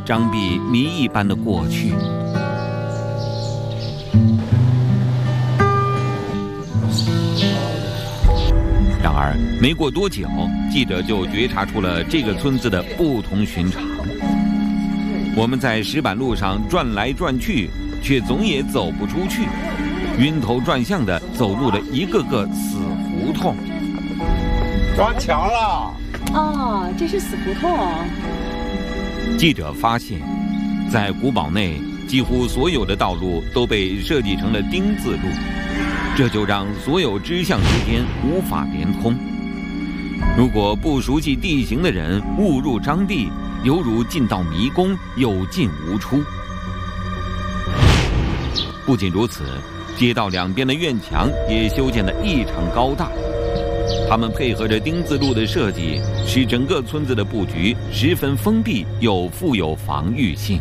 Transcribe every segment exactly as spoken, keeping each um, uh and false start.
张弼谜一般的过去。然而，没过多久，记者就觉察出了这个村子的不同寻常。我们在石板路上转来转去，却总也走不出去，晕头转向地走入了一个个死胡同。 撞墙了！ 哦，这是死胡同。 记者发现，在古堡内，几乎所有的道路都被设计成了丁字路，这就让所有支巷之间无法连通。如果不熟悉地形的人误入张弼，犹如进到迷宫，有进无出。不仅如此，街道两边的院墙也修建得异常高大。他们配合着丁字路的设计，使整个村子的布局十分封闭又富有防御性。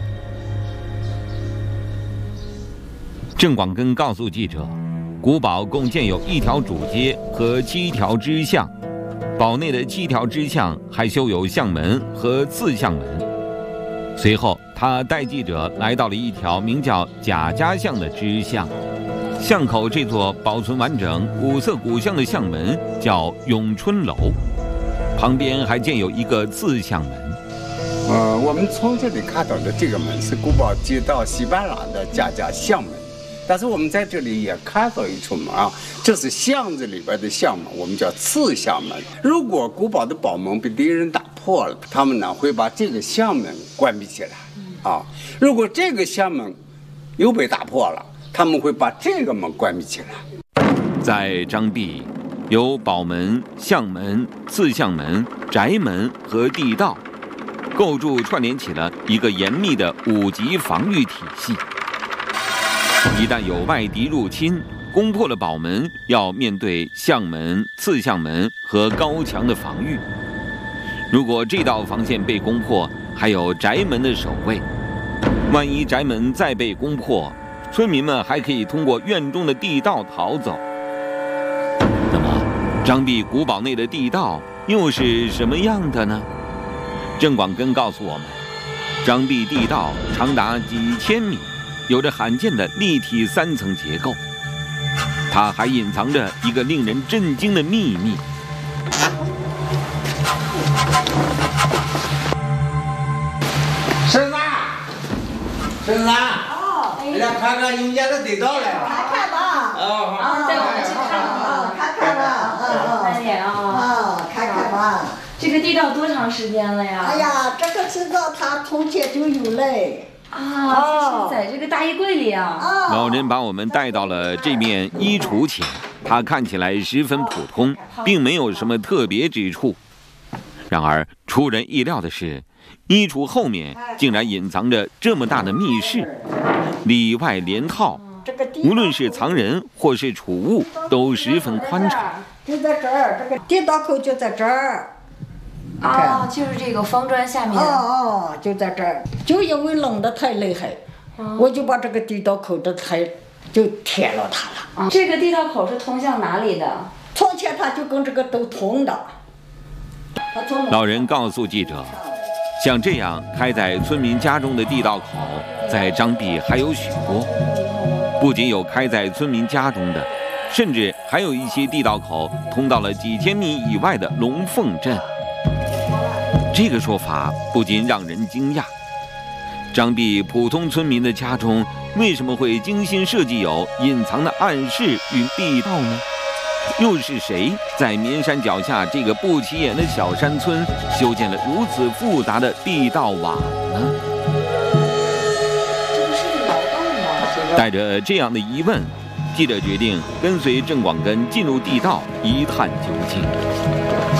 郑广根告诉记者，古堡共建有一条主街和七条支巷，堡内的七条支巷还修有巷门和次巷门。随后，他带记者来到了一条名叫贾家巷的支巷。巷口这座保存完整、古色古香的巷门叫永春楼，旁边还建有一个次巷门。 呃，我们从这里看到的这个门是古堡街道西半廊的贾家巷门，但是我们在这里也看到一处门啊，这是巷子里边的巷门，我们叫次巷门。如果古堡的堡门被敌人打破了，他们呢会把这个巷门关闭起来啊。如果这个巷门又被打破了，他们会把这个门关闭起来。 在张弼，有堡门、巷门、次巷门、宅门和地道，构筑串联起了一个严密的五级防御体系。一旦有外敌入侵，攻破了堡门，要面对巷门、次巷门和高墙的防御。如果这道防线被攻破，还有宅门的守卫。万一宅门再被攻破，村民们还可以通过院中的地道逃走。那么，张弼古堡内的地道又是什么样的呢？郑广根告诉我们，张弼地道长达几千米，有着罕见的立体三层结构。它还隐藏着一个令人震惊的秘密。 婶子，婶子。人家看看你们家的地道来了， 看看吧， 哦， 啊，带我们去看啊，看看吧，嗯三爷啊， 啊，看看吧。 这个地道多长时间了呀？ 哎呀，这个知道他从前就有嘞。 啊，就是在这个大衣柜里啊。 老人把我们带到了这面衣橱前，它看起来十分普通，并没有什么特别之处。然而，出人意料的是，衣橱后面竟然隐藏着这么大的密室，里外连套，无论是藏人或是储物，都十分宽敞。 就在这儿，这个地道口就在这儿。 啊，就是这个方砖下面。 哦哦，就在这儿，就因为冷得太厉害，我就把这个地道口的太就贴了它了。 啊，这个地道口是通向哪里的？ 从前它就跟这个都通的。 老人告诉记者，像这样开在村民家中的地道口，在张弼还有许多。不仅有开在村民家中的，甚至还有一些地道口通到了几千米以外的龙凤镇。这个说法不禁让人惊讶。张弼普通村民的家中为什么会精心设计有隐藏的暗室与地道呢？又是谁在绵山脚下这个不起眼的小山村修建了如此复杂的地道网呢？ 这不是窑洞吗？ 带着这样的疑问，记者决定跟随郑广根进入地道一探究竟。